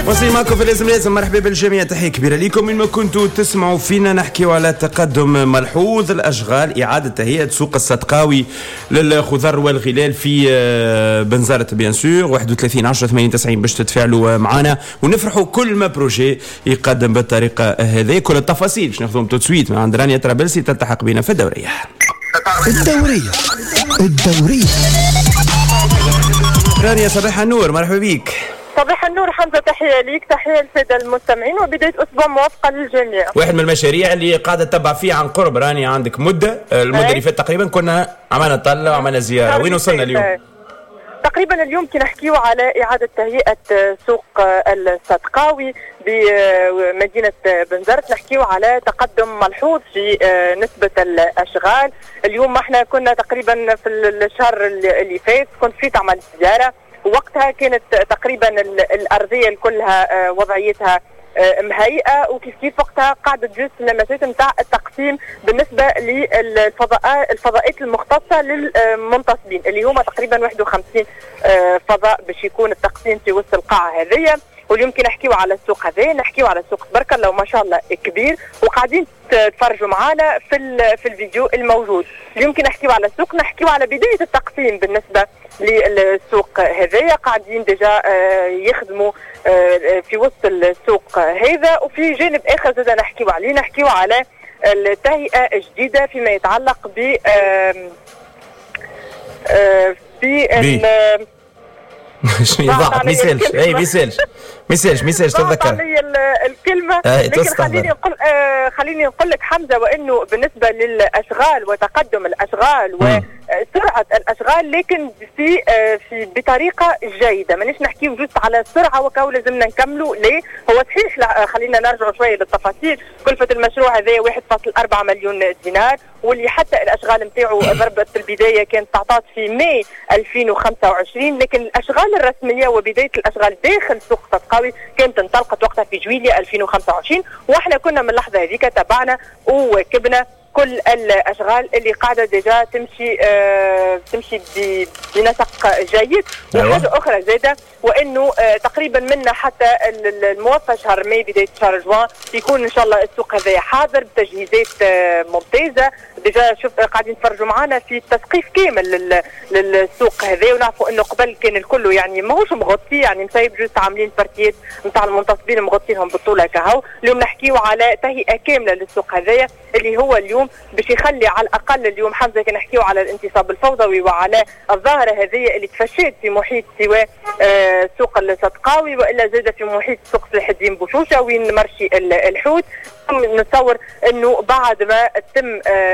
وصي معكم في لازم مرحبا بالجميع، تحية كبيرة لكم من ما كنتوا تسمعوا فينا. نحكيو على تقدم ملحوظ الأشغال، إعادة تهيئة سوق الصدقاوي للخضر والغلال في بنزرة بيان سور 31/10/98 باش تتفاعلوا معنا ونفرحوا كل ما بروجي يقدم بالطريقة هذه. كل التفاصيل باش ناخذهم تو سويت من عند رانيا طرابلسي، تلتحق بنا في الدورية. رانيا صباح النور، مرحبا بك. صباح النور حمزة، تحية ليك، تحية للسادة المستمعين، وبداية أسبوع موفقة للجميع. واحد من المشاريع اللي قاعدة تتبع فيها عن قرب رانيا، عندك المدة اللي فاتت تقريبا كنا عملنا طلة وعملنا زيارة، وين وصلنا اليوم؟ تقريبا اليوم كي نحكيو على إعادة تهيئة سوق الصدقاوي بمدينة بنزرت، نحكيو على تقدم ملحوظ في نسبة الأشغال. اليوم احنا كنا تقريبا في الشهر اللي فات كنت في تعمل زيارة، وقتها كانت تقريبا الأرضية كلها وضعيتها مهيئة، وكيف كيف وقتها قاعدة تجوز اللمسات نتاع التقسيم بالنسبة للفضاءات المختصة للمنتصبين اللي هما تقريبا 51 فضاء باش يكون التقسيم في وسط القاعة هذية. واليوم كي نحكيو على السوق هذا نحكيو على السوق تبارك الله وما شاء الله كبير، وقاعدين تفرجوا معنا في الفيديو الموجود. اليوم كي نحكيو على السوق نحكيو على بداية التقسيم بالنسبة للسوق هذايا، قاعدين ديجا يخدموا في وسط السوق هذا. وفي جانب اخر زاد نحكيو على التهيئة الجديدة فيما يتعلق ب ميسالش تتذكر الكلمة، لكن خليني نقول لك حمزة، وانه بالنسبة للاشغال وتقدم الاشغال وسرعة الاشغال، لكن في بطريقة جيدة. مانيش نحكي وجود على السرعة وكاو لازمنا نكملوا، ليه هو صحيح. خلينا نرجع شوية للتفاصيل. كلفة المشروع هذا 1.4 مليون دينار، واللي حتى الاشغال نتاعو ضربت في البداية كانت تعطات في ماي 2025، لكن الاشغال الرسمية وبداية الاشغال داخل سوق الصدقاوي كانت انطلقت وقتها في جويلية 2025، واحنا كنا من اللحظة هذيك تبعنا وكبنا كل الاشغال اللي قاعده ديجا تمشي بنسق جيد. وحاجه اخرى زاده، وانه تقريبا منا حتى الموفى شهر ماي بدايه شهر جوان يكون ان شاء الله السوق هذا حاضر بتجهيزات ممتازه. ديجا شوف قاعدين تفرجوا معنا في التسقيف كامل للسوق هذا، ونعرفوا انه قبل كان الكل يعني ماهوش مغطي، يعني مسايب جوست عاملين بارتيات نتاع المنتصبين مغطينهم بالطول كهو. اليوم نحكيو على تهيئه كامله للسوق هذايا اللي هو اليوم باش يخلي على الاقل اليوم حمزه كي نحكيو على الانتصاب الفوضوي وعلى الظاهره هذه اللي تفشت في محيط سواء سوق الصدقاوي والا زاد في محيط سوق صلاح الدين بوشوشه وين مرشي الحوت. نتصور انه بعد ما تم